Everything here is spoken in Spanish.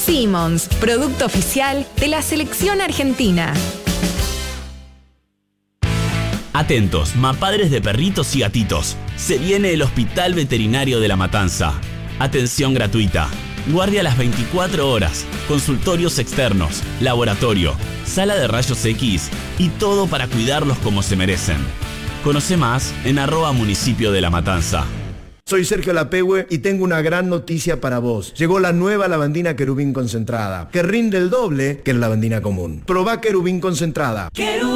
Simmons, producto oficial de la selección argentina. Atentos, mapadres de perritos y gatitos. Se viene el Hospital Veterinario de La Matanza. Atención gratuita. Guardia a las 24 horas. Consultorios externos, laboratorio, sala de rayos X y todo para cuidarlos como se merecen. Conoce más en @municipio de La Matanza. Soy Sergio Lapehue y tengo una gran noticia para vos. Llegó la nueva lavandina Querubín concentrada, que rinde el doble que la lavandina común. Probá Querubín concentrada.